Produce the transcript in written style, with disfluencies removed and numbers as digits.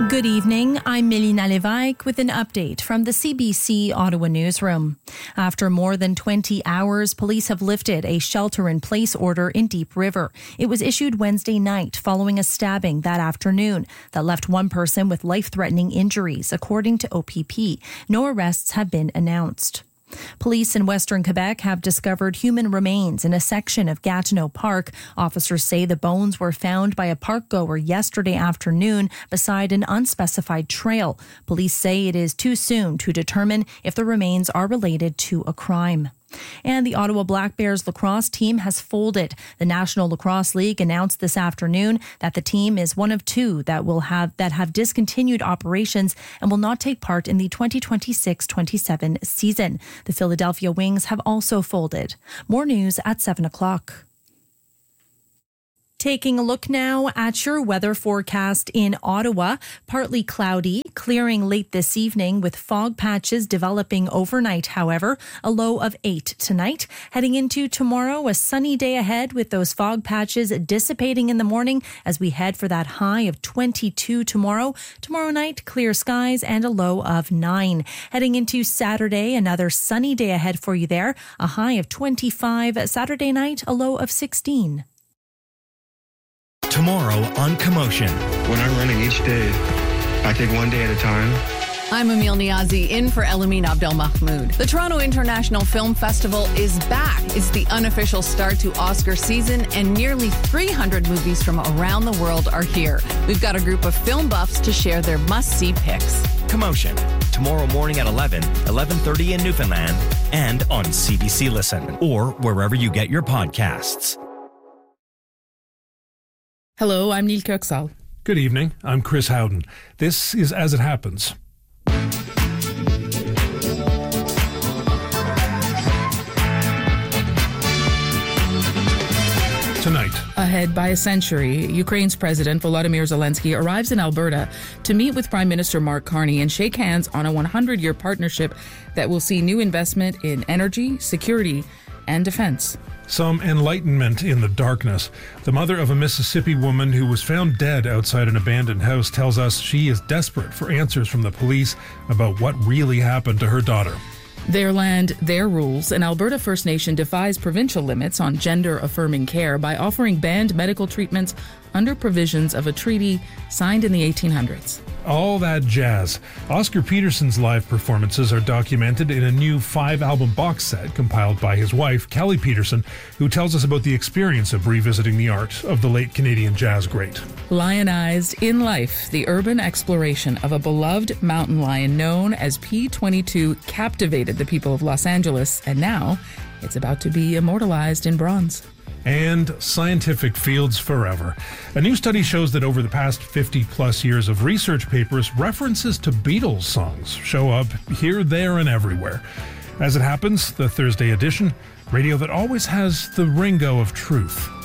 Good evening, I'm Mélina Lévesque with an update from the CBC Ottawa newsroom. After more than 20 hours, police have lifted a shelter-in-place order in Deep River. It was issued Wednesday night following a stabbing that afternoon that left one person with life-threatening injuries, according to OPP. No arrests have been announced. Police in Western Quebec have discovered human remains in a section of Gatineau Park. Officers say the bones were found by a park goer yesterday afternoon beside an unspecified trail. Police say it is too soon to determine if the remains are related to a crime. And the Ottawa Black Bears lacrosse team has folded. The National Lacrosse League announced this afternoon that the team is one of two that have discontinued operations and will not take part in the 2026-27 season. The Philadelphia Wings have also folded. More news at 7 o'clock. Taking a look now at your weather forecast in Ottawa. Partly cloudy, clearing late this evening with fog patches developing overnight, however. A low of 8 tonight. Heading into tomorrow, a sunny day ahead with those fog patches dissipating in the morning as we head for that high of 22 tomorrow. Tomorrow night, clear skies and a low of 9. Heading into Saturday, another sunny day ahead for you there. A high of 25. Saturday night, a low of 16. Tomorrow on Commotion. When I'm running each day, I take one day at a time. I'm Emil Niazi, in for Elamin Abdelmahmoud. The Toronto International Film Festival is back. It's the unofficial start to Oscar season, and nearly 300 movies from around the world are here. We've got a group of film buffs to share their must-see picks. Commotion, tomorrow morning at 11:30 in Newfoundland, and on CBC Listen, or wherever you get your podcasts. Hello, I'm Neil Kirksall. Good evening, I'm Chris Howden. This is As It Happens. Tonight. Ahead by a century, Ukraine's President Volodymyr Zelensky arrives in Alberta to meet with Prime Minister Mark Carney and shake hands on a 100-year partnership that will see new investment in energy, security, and defense. Some enlightenment in the darkness. The mother of a Mississippi woman who was found dead outside an abandoned house tells us she is desperate for answers from the police about what really happened to her daughter. Their land, their rules. An Alberta First Nation defies provincial limits on gender-affirming care by offering banned medical treatments under provisions of a treaty signed in the 1800s. All that jazz. Oscar Peterson's live performances are documented in a new 5-album box set compiled by his wife, Kelly Peterson, who tells us about the experience of revisiting the art of the late Canadian jazz great. Lionized in Life, the urban exploration of a beloved mountain lion known as P-22 captivated the people of Los Angeles, and now it's about to be immortalized in bronze. And scientific fields forever. A new study shows that over the past 50-plus years of research papers, references to Beatles songs show up here, there, and everywhere. As it happens, the Thursday edition, radio that always has the Ringo of truth.